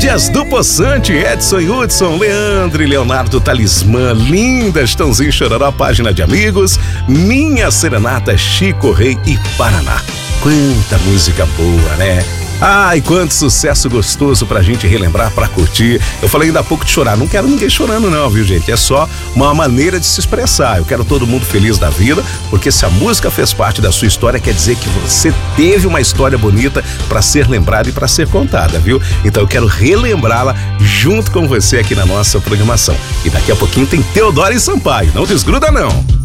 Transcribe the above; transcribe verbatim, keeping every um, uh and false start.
Lídias do Poçante, Edson e Hudson, Leandro e Leonardo Talismã, Lindas, Tãozinho Chororó, Página de Amigos, Minha Serenata, Chico Rei e Paraná. Quanta música boa, né? Ai, quanto sucesso gostoso pra gente relembrar, pra curtir. Eu falei ainda há pouco de chorar, não quero ninguém chorando não, viu, gente? É só uma maneira de se expressar. Eu quero todo mundo feliz da vida, porque se a música fez parte da sua história, quer dizer que você teve uma história bonita pra ser lembrada e pra ser contada, viu? Então eu quero relembrá-la junto com você aqui na nossa programação. E daqui a pouquinho tem Teodoro e Sampaio, não desgruda não.